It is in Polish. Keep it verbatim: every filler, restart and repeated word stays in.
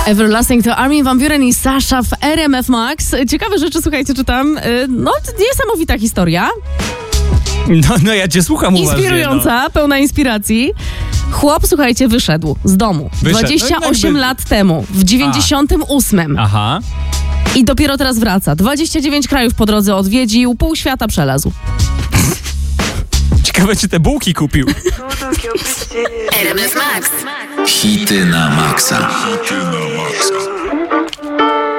Everlasting to Armin van Buuren i Sasha w R M F Max. Ciekawe rzeczy, słuchajcie, czytam. No, niesamowita historia. No, no ja cię słucham uważnie. Inspirująca, no. Pełna inspiracji. Chłop, słuchajcie, wyszedł z domu Wyszedł. dwadzieścia osiem no lat temu, w dziewięćdziesiątym ósmym. Aha. I dopiero teraz wraca. dwadzieścia dziewięć krajów po drodze odwiedził, pół świata przelazł. Ciekawe, czy te bułki kupił. R M F Max. Hity na maksa. Hity na maksa.